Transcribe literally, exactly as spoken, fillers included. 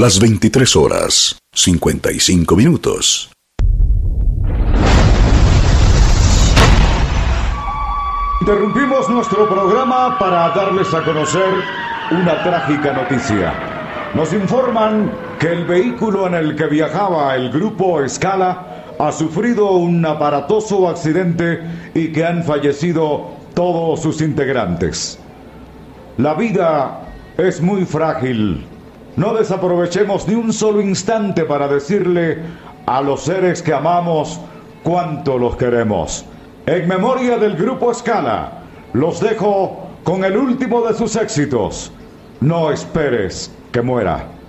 las veintitrés horas, cincuenta y cinco minutos. Interrumpimos nuestro programa para darles a conocer una trágica noticia. Nos informan que el vehículo en el que viajaba el grupo Scala ha sufrido un aparatoso accidente y que han fallecido todos sus integrantes. La vida es muy frágil. No desaprovechemos ni un solo instante para decirle a los seres que amamos cuánto los queremos. En memoria del grupo Scala, los dejo con el último de sus éxitos. No esperes que muera.